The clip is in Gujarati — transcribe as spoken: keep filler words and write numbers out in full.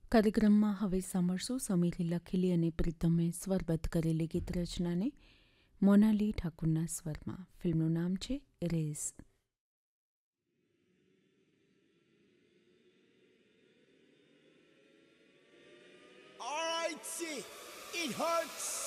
કાર્યક્રમમાં હવે સાંભળશો સમીરે લખેલી અને પ્રીતમે સ્વરબદ્ધ કરેલી ગીત રચનાને મોનાલી ઠાકુરના સ્વરમાં. ફિલ્મનું નામ છે race. Alright, see, it hurts.